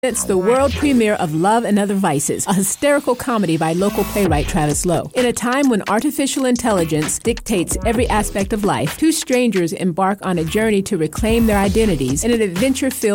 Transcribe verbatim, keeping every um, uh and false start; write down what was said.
It's the world premiere of Love and Other Vices, a hysterical comedy by local playwright Travis Lowe. In a time when artificial intelligence dictates every aspect of life, two strangers embark on a journey to reclaim their identities in an adventure filled